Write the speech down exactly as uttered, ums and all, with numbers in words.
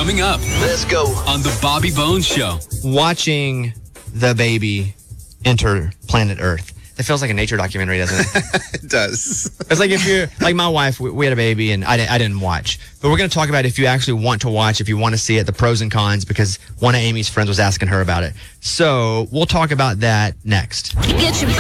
Coming up. Let's go. On the Bobby Bones Show. Watching the baby enter planet Earth. It feels like a nature documentary, doesn't it? It does. It's like if you're, like my wife, we, we had a baby and I, di- I didn't watch. But we're going to talk about if you actually want to watch, if you want to see it, the pros and cons, because one of Amy's friends was asking her about it. So we'll talk about that next. Get your